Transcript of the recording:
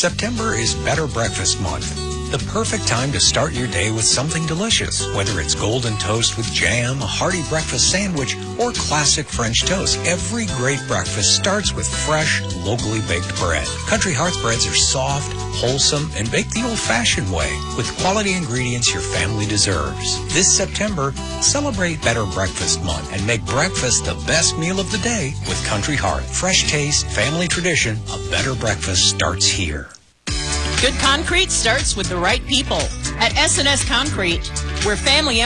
September is Better Breakfast Month. The perfect time to start your day with something delicious, whether it's golden toast with jam, a hearty breakfast sandwich, or classic French toast. Every great breakfast starts with fresh, locally baked bread. Country Hearth breads are soft, wholesome, and baked the old-fashioned way with quality ingredients your family deserves. This September, celebrate Better Breakfast Month and make breakfast the best meal of the day with Country Hearth. Fresh taste, family tradition, a better breakfast starts here. Good concrete starts with the right people. At S&S Concrete, where family